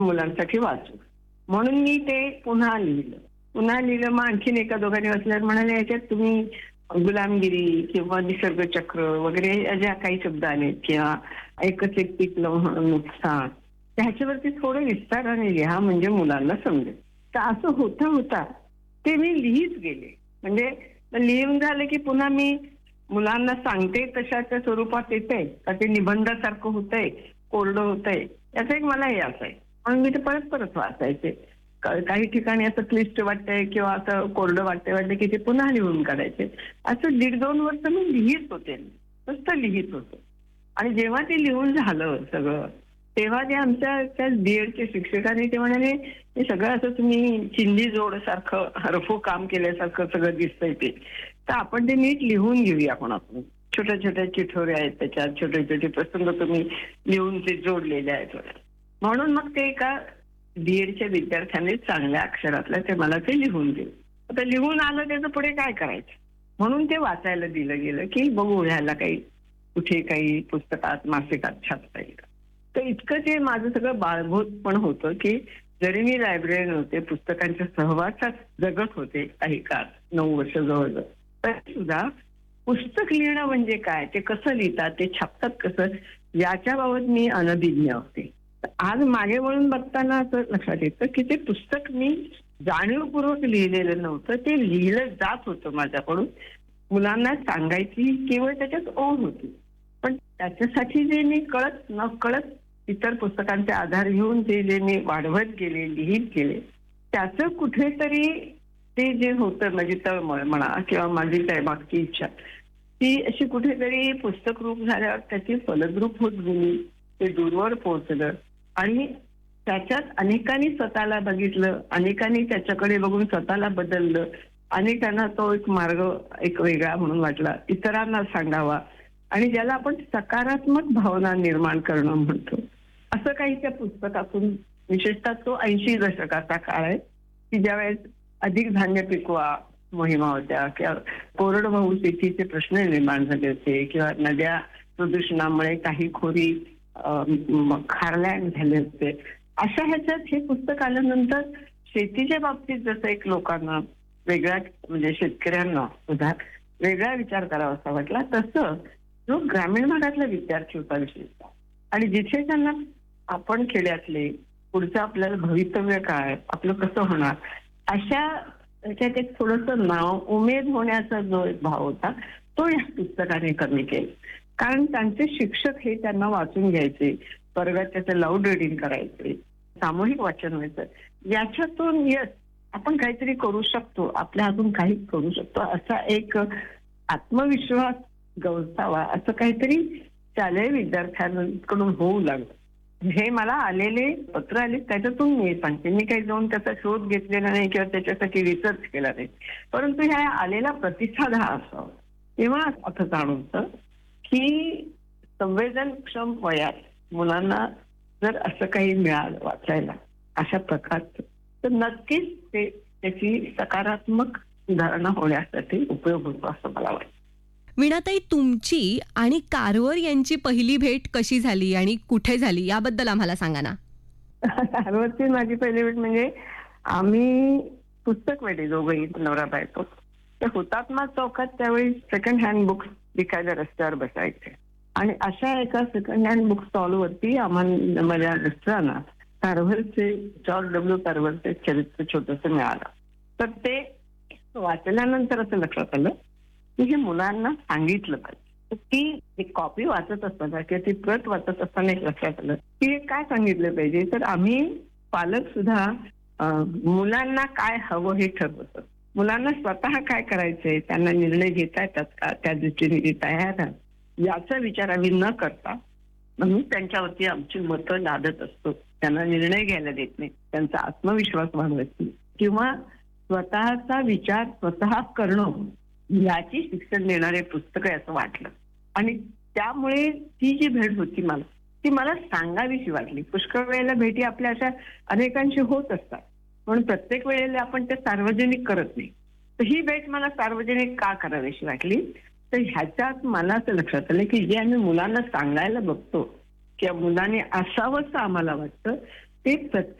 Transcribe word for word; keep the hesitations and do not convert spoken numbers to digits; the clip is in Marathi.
मुलांसाठी वाचू. म्हणून मी ते पुन्हा लिहिलं. पुन्हा लिहिलं मग आणखीन एका दोघांनी वाचल्यावर म्हणाले, "याच्यात तुम्ही गुलामगिरी किंवा निसर्गचक्र वगैरे ज्या काही शब्द आले किंवा एकच एक पिकलं म्हणून नुकसान, त्याच्यावरती थोडं विस्ताराने लिहा म्हणजे मुलांना समजेल." तर असं होता होता ते मी लिहित गेले. म्हणजे लिहून झालं की पुन्हा मी मुलांना सांगते तशाच्या स्वरूपात येतंय का ते निबंधासारखं होतंय, कोरडं होतंय, याचा एक मला हे असायचं. म्हणून मी ते परत परत वाचायचे. का- काही ठिकाणी असं क्लिष्ट वाटतंय किंवा असं कोरडं वाटतंय वाटलं की ते पुन्हा लिहून काढायचे. असं दीड दोन वर्ष मी लिहित होते. नुसतं लिहित होतो. आणि जेव्हा ते लिहून झालं सगळं, तेव्हा ते आमच्या त्या बीएडच्या शिक्षकांनी ते म्हणाले, "हे सगळं असं तुम्ही चिंदी जोड सारखं रफू काम केल्यासारखं सगळं दिसतंय ते. तर आपण ते नीट लिहून घेऊया आपण आपण. छोट्या छोट्या चिठोऱ्या आहेत त्याच्यात, छोटे छोटे प्रसंग तुम्ही लिहून ते जोडलेले आहेत." म्हणून मग ते एका बीएडच्या विद्यार्थ्यांनी चांगल्या अक्षरातलं ते मला ते लिहून दिलं. आता लिहून आलं त्याचं पुढे काय करायचं? म्हणून ते वाचायला दिलं गेलं की बघू ह्याला काही कुठे काही पुस्तकात मासिकात छापता येईल का. तर इतकं ते माझं सगळं बाळगोत पण होतं की जरी मी लायब्ररी नव्हते, पुस्तकांच्या सहवासात जगत होते काही काळ, नऊ वर्ष जवळजवळ, तरी सुद्धा पुस्तक लिहिणं म्हणजे काय, ते कसं लिहितात, ते छापतात कसं, याच्याबाबत मी अनभिज्ञ होते. तर आज मागे वळून बघताना असं लक्षात येतं की ते पुस्तक मी जाणीवपूर्वक लिहिलेलं नव्हतं, ते लिहिलं जात होतं माझ्याकडून. मुलांना सांगायची केवळ त्याच्यात ओढ होती. पण त्याच्यासाठी जे मी कळत न कळत इतर पुस्तकांचे आधार घेऊन ते जे मी वाढवत गेले, लिहित गेले, त्याचं कुठेतरी ते जे होतं माझी तळमळ म्हणा किंवा माझी काय मागची इच्छा, ती अशी कुठेतरी पुस्तक रूप झाल्यावर त्याची फलद्रूप होत गेली. ते दूरवर पोहोचलं आणि त्याच्यात अनेकांनी स्वतःला बघितलं, अनेकांनी त्याच्याकडे बघून स्वतःला बदललं, अनेकांना तो एक मार्ग एक वेगळा म्हणून वाटला, इतरांना सांगावा आणि ज्याला आपण सकारात्मक भावना निर्माण करणं म्हणतो. असं काही त्या पुस्तकातून, विशेषतः तो ऐंशी दशकाचा काळ आहे की ज्यावेळेस अधिक धान्य पिकवा मोहिमा होत्या किंवा कोरडवाहू शेतीचे प्रश्न निर्माण झाले होते किंवा नद्या प्रदूषणामुळे काही खोरी खारलँड झाले होते. अशा ह्याच्यात हे पुस्तक आल्यानंतर शेतीच्या बाबतीत जसं एक लोकांना वेगळ्या म्हणजे शेतकऱ्यांना सुद्धा वेगळा विचार करावा असा वाटला, तसं जो ग्रामीण भागातला विद्यार्थी होता विशेषतः आणि जिथे त्यांना आपण खेड्यातले पुढचं आपल्याला भवितव्य काय, आपलं कसं होणार, अशा त्याच्यात एक थोडंसं नाव उमेद होण्याचा जो एक भाव होता तो या पुस्तकाने कमी केला. कारण त्यांचे शिक्षक हे त्यांना वाचून घ्यायचे, वर्गात त्याचं लाऊड रिडिंग करायचे, सामूहिक वाचन व्हायचं. याच्यातून यस आपण काहीतरी करू शकतो, आपल्या हातून काही करू शकतो असा एक आत्मविश्वास गवसावा असं काहीतरी शालेय विद्यार्थ्यांकडून होऊ लागलं. हे मला आलेले पत्र आले त्याच्यातून मी सांगते. मी काही जाऊन त्याचा शोध घेतलेला नाही किंवा त्याच्यासाठी रिसर्च केला नाही, परंतु ह्या आलेला प्रतिसाद हा असावा. तेव्हा असं जाणवतं की संवेदनक्षम वयात मुलांना जर असं काही मिळालं वाचायला अशा प्रकारचं, तर नक्कीच ते त्याची सकारात्मक सुधारणा होण्यासाठी उपयोग होतो असं मला वाटतं. वीणाताई, तुमची आणि कारवर यांची पहिली भेट कशी झाली आणि कुठे झाली याबद्दल आम्हाला सांगा ना. कारवरची माझी पहिली भेट म्हणजे आम्ही पुस्तक वेडे दोघंही नवरा बायको. ते हुतात्मा चौकात त्यावेळी सेकंड हँड बुक्स विकायला रस्त्यावर बसायचे आणि अशा एका सेकंड हँड बुक स्टॉलवरती आम्हाला माझ्या मिस्टरांना कारवरचे जॉर्ज डब्ल्यू कारवरचे चरित्र छोटंसं मिळालं. तर ते वाचल्यानंतर असं लक्षात आलं की हे मुलांना सांगितलं पाहिजे. ती कॉपी वाचत असताना किंवा ती प्रत वाचत असताना एक लक्षात आलं की काय सांगितलं पाहिजे. तर आम्ही पालक सुद्धा मुलांना काय हवं हे ठरवतो. मुलांना स्वतः काय करायचंय, त्यांना निर्णय घेता येतात का, त्या दृष्टीने ते तयार आहे याचा विचार आम्ही न करता म्हणून त्यांच्यावरती आमची मतं लादत असतो. त्यांना निर्णय घ्यायला देत नाही, त्यांचा आत्मविश्वास वाढवत नाही किंवा स्वतःचा विचार स्वतः करणं याची शिक्षण देणारे पुस्तक आहे असं वाटलं. आणि त्यामुळे ती जी भेट होती मला ती मला सांगावीशी वाटली. पुष्कळ वेळेला भेटी आपल्या अशा अनेकांशी होत असतात, पण प्रत्येक वेळेला आपण ते सार्वजनिक करत नाही. तर ही भेट मला सार्वजनिक का करावीशी वाटली, तर ह्याच्यात मला असं लक्षात आलं की जे आम्ही मुलांना सांगायला बघतो किंवा मुलांनी असावंच आम्हाला वाटतं, ते प्रत्येक